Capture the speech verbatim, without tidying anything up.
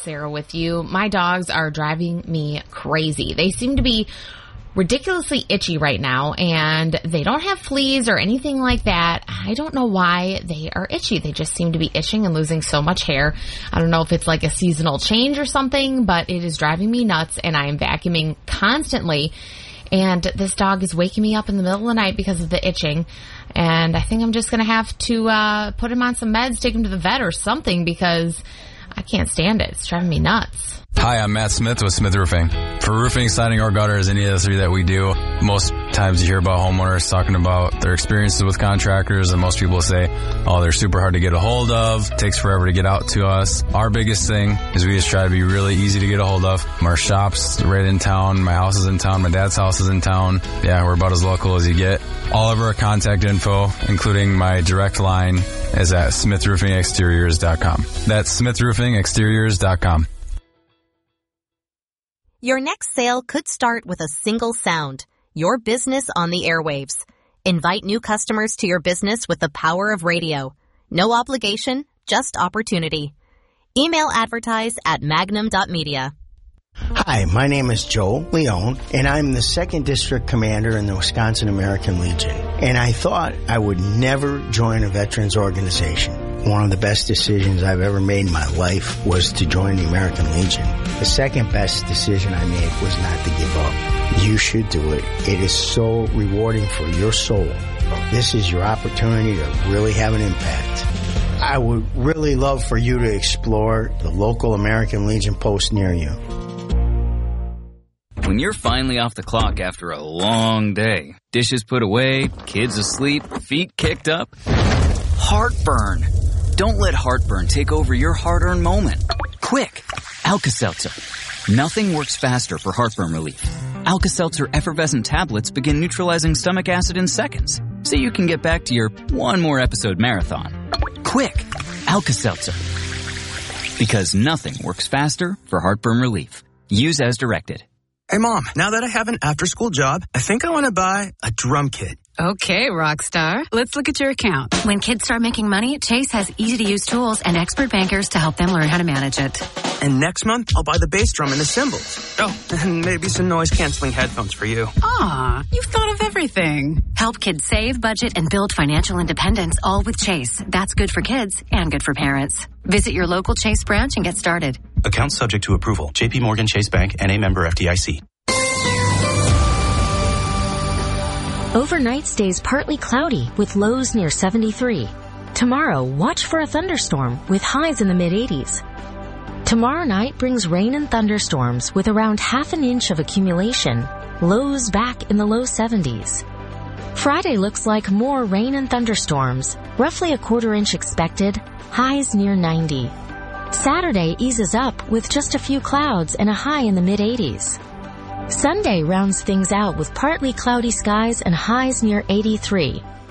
Sarah, with you. My dogs are driving me crazy. They seem to be ridiculously itchy right now, and they don't have fleas or anything like that. I don't know why they are itchy. They just seem to be itching and losing so much hair. I don't know if it's like a seasonal change or something, but it is driving me nuts, and I am vacuuming constantly. And this dog is waking me up in the middle of the night because of the itching. And I think I'm just going to have to uh, put him on some meds, take him to the vet or something, because I can't stand it. It's driving me nuts. Hi, I'm Matt Smith with Smith Roofing. For roofing, siding, or gutters, any of the three that we do, most times you hear about homeowners talking about their experiences with contractors, and most people say, oh, they're super hard to get a hold of, takes forever to get out to us. Our biggest thing is we just try to be really easy to get a hold of. Our shop's right in town, my house is in town, my dad's house is in town. Yeah, we're about as local as you get. All of our contact info, including my direct line, is at smith roofing exteriors dot com. That's smith roofing exteriors dot com. Your next sale could start with a single sound, your business on the airwaves. Invite new customers to your business with the power of radio. No obligation, just opportunity. Email advertise at magnum dot media. Hi, my name is Joe Leone, and I'm the second district commander in the Wisconsin American Legion. And I thought I would never join a veterans organization. One of the best decisions I've ever made in my life was to join the American Legion. The second best decision I made was not to give up. You should do it. It is so rewarding for your soul. This is your opportunity to really have an impact. I would really love for you to explore the local American Legion post near you. When you're finally off the clock after a long day, dishes put away, kids asleep, feet kicked up, heartburn. Don't let heartburn take over your hard-earned moment. Quick, Alka-Seltzer. Nothing works faster for heartburn relief. Alka-Seltzer effervescent tablets begin neutralizing stomach acid in seconds, so you can get back to your one more episode marathon. Quick, Alka-Seltzer. Because nothing works faster for heartburn relief. Use as directed. Hey, Mom, now that I have an after-school job, I think I want to buy a drum kit. Okay, Rockstar. Let's look at your account. When kids start making money, Chase has easy-to-use tools and expert bankers to help them learn how to manage it. And next month, I'll buy the bass drum and the cymbals. Oh, and maybe some noise-canceling headphones for you. Aw, you've thought of everything. Help kids save, budget, and build financial independence, all with Chase. That's good for kids and good for parents. Visit your local Chase branch and get started. Account subject to approval. J P Morgan Chase Bank, N A member F D I C. Overnight stays partly cloudy with lows near seventy-three. Tomorrow, watch for a thunderstorm with highs in the mid-eighties. Tomorrow night brings rain and thunderstorms with around half an inch of accumulation, lows back in the low seventies. Friday looks like more rain and thunderstorms, roughly a quarter inch expected, highs near ninety. Saturday eases up with just a few clouds and a high in the mid-eighties. Sunday rounds things out with partly cloudy skies and highs near eighty-three.